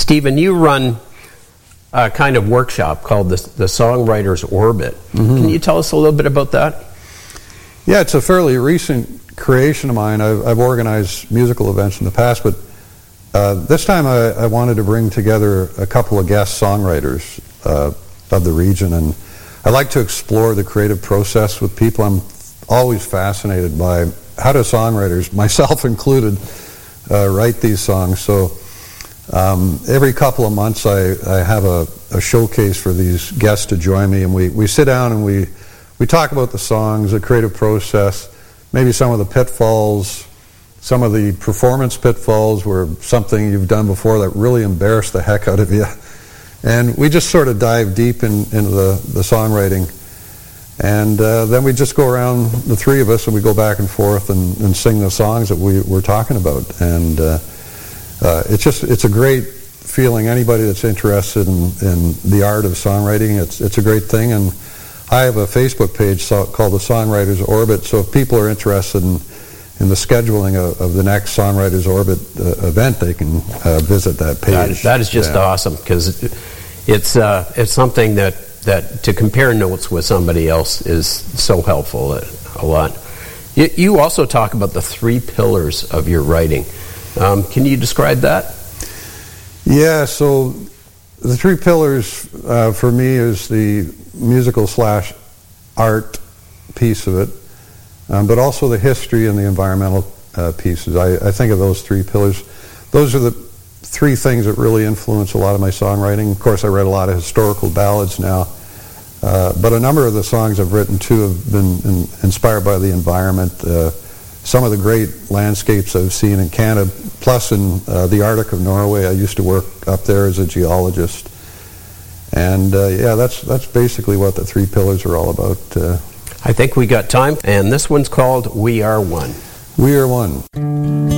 Stephen, you run a kind of workshop called the Songwriter's Orbit. Can you tell us a little bit about that? Yeah, it's a fairly recent creation of mine. I've organized musical events in the past, but this time I wanted to bring together a couple of guest songwriters of the region, and I like to explore the creative process with people. I'm always fascinated by how do songwriters, myself included, write these songs. So every couple of months I have a showcase for these guests to join me, and we sit down and we talk about the songs, the creative process, maybe some of the pitfalls, some of the performance pitfalls where something you've done before that really embarrassed the heck out of you. And we just sort of dive deep into the songwriting. And then we just go around, the three of us, and we go back and forth and sing the songs that we're talking about. And it's a great feeling. Anybody that's interested in the art of songwriting, it's a great thing. And I have a Facebook page called the Songwriters Orbit, so if people are interested in the scheduling of the next Songwriters Orbit event, they can visit that page. That is just awesome, because it's something that to compare notes with somebody else is so helpful a lot. You also talk about the 3 pillars of your writing. Can you describe that? Yeah, so the 3 pillars for me is the musical / art piece of it, but also the history and the environmental pieces. I think of those 3 pillars. Those are the 3 things that really influence a lot of my songwriting. Of course, I write a lot of historical ballads now, but a number of the songs I've written too have been inspired by the environment. Some of the great landscapes I've seen in Canada, plus in the Arctic of Norway. I used to work up there as a geologist. And that's basically what the 3 pillars are all about. I think we got time, and this one's called We Are One. We Are One.